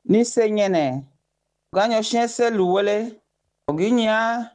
Ni senyene. Ganyo shen se luwele. Oginya.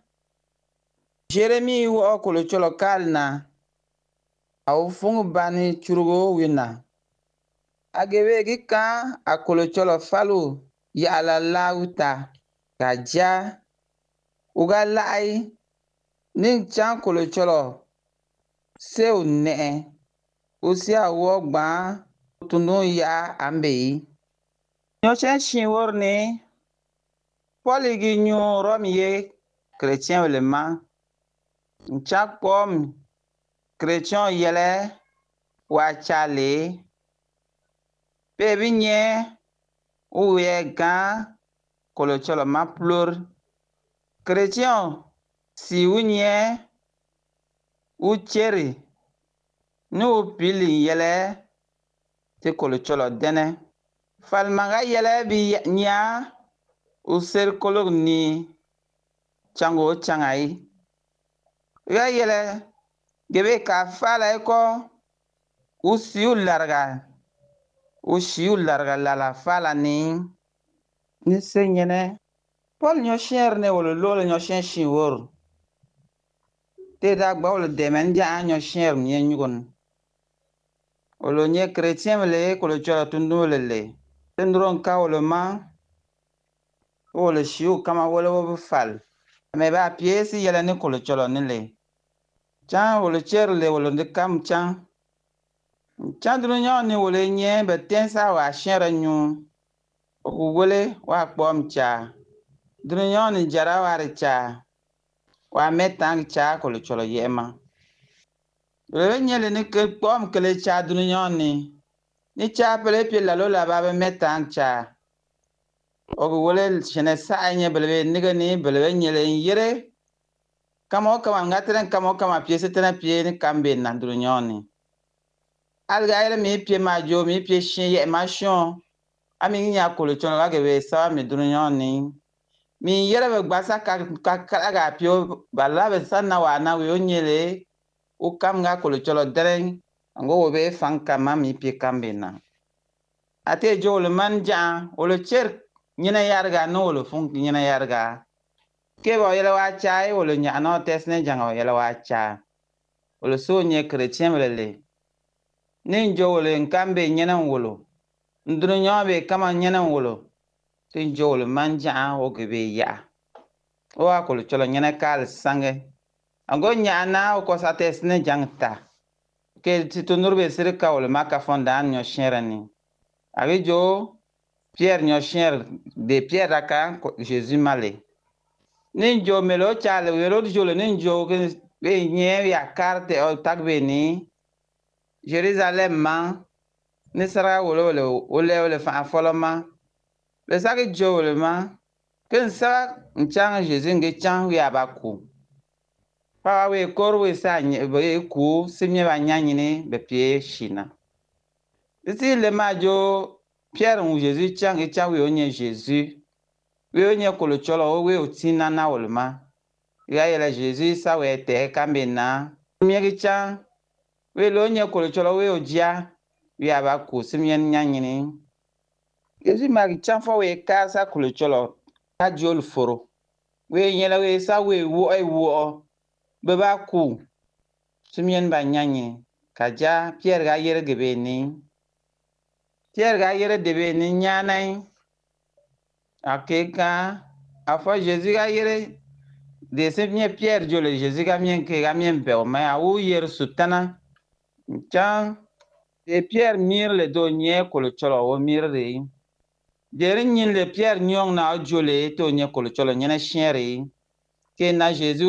Jeremy wo okolo cholo kalna. Au fungu bani churugo wina. Agewe gika akolo cholo falu ya ala lauta. Kaja. Uga lai. Ning chan kolo cholo. Seu ne. Usi awo gba. Tunu ya ambe. Nyochen shinwor ni. Poli gi nyu rom ye. Chrétien le ma. Nchak pom. Chrétien yele. Wachale. Pebi nye. Uwe gan. Kolo cholo ma plur. Chrétien. Si unye. Ucheri. Nu pili yele. Te kolo cholo dene. Falmanga yele bi nya. User kolog ni. Chango changai. Ya yele. Gebe ka fala eko. Usiu larga. Usiu larga lala fala ni. Ni senyene. Paul nyo sher ne wolo lolo nyo shen shiwor. Te dagba wolo demen ja nyo sher mye nyugon. Wolo nye chrétien le kolo chola tundu le. Tendron ka wolo ma. Wolo shiu kama wolo wobu fal. Me ba piesi yele ni kolo cholo ni le. Chan wolo cher le wolo ni kam chan. Chan dunu nyo ni wolo nye be tensa wa shere nyu. Oku wole wa kpom cha. Dunu nyo ni jara wari cha. Wa metang cha kolo cholo yema. Wolo nye le ni kpom kele cha dunu nyo ni. Ni cha pele pi la lola babe metang cha. Oku wole shene sa nye belebe niga ni belebe nye le yere. Kamo kama ngatren kamo kama piesi tena pie ni kambe na dunu nyo ni. Alga ele mi pie ma jo mi pie shin ye ma shon. Ami nya kolo cholo ga gebe sa mi dunu nyo ni. Mi yere be gbasa ka ga pio bala be sanna wa na we onyele. U kam ga kolo cholo dereng. Ango wo be fang kama mi pie kambe na. Ate jo le manja wolo cher nyina yarga no wolo fung nyina yarga. Ke bo yele wa chai wolo nya no tesne janga yele wa cha. Wolo so nye chrétien le. Ninjo wolo nkambe nyina wolo. Ndunu nyobe kama nyina wolo. Tinjo wolo manja o gebe ya. O akolo cholo nyina kal sange. Ango nya na o kosa tesne jangta. Ke titunurbe sirka wolo maka fonda nyo sherani. Agijo Pierre nyo sher de Pierre raka Jésus male. Ninjo melo chale wero jolo ninjo ke nye ya karte o tagbe ni Jérusalem ma ni sara wole fa foloma. Le saki jo wole ma ken sa nchang Jésus nge chang ya baku. Pa we kor we sa nye be ku simye ba nyanyini be pie shina. Isi le ma jo Pierre ou Jésus chang e chang we onye Jésus. We onye kolo cholo we otina na wolma. Ya yela Jésus sa we te kambe na. Miye chang we lo onye kolo cholo we ojia. We abaku simye nyanyini. Jésus ma chang fo we ka sa kolo cholo. Ka jol foro. We nyela we sa we wo. Beba ku. Simye ba nyanyini. Kaja Pierre ga yere gebe ni. Pierre ga yere debe ni nyanai. Akeka afo Jésus ga yere de simye Pierre jole Jésus ga mien ke ga mien be o ma u yer sutana. Chan de Pierre mir le do nye kolo cholo o mir re. Dere nyin le Pierre nyong na jole to nye kolo cholo nyena shere. Ke na Jésus